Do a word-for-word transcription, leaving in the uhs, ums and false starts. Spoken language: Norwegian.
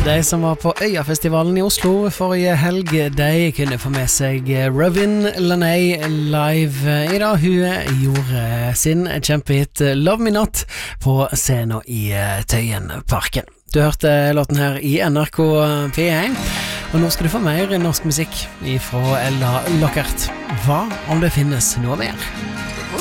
De som var på Øyafestivalen i Oslo forrige helg, de kunne få med seg Ravin Laney live i dag. Hun gjorde sin kjempehit Love Me Not på scenen i Tøyenparken. Du hørte låten her i N R K P én, og nå skal du få mer norsk musikk fra Ella Lockert. Hva om det finnes noe mer?